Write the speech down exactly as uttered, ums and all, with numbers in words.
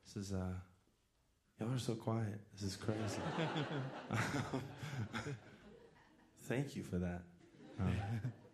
This is, uh, y'all are so quiet. This is crazy. Thank you for that. Um,